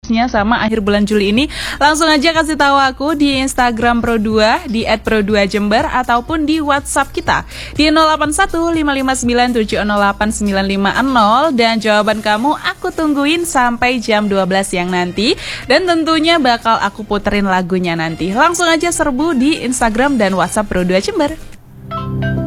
sama akhir bulan Juli ini, langsung aja kasih tahu aku di Instagram Pro2 di @pro2jember ataupun di WhatsApp kita di 081559708950 dan jawaban kamu aku tungguin sampai jam 12 siang nanti dan tentunya bakal aku puterin lagunya nanti. Langsung aja serbu di Instagram dan WhatsApp Pro2 Jember.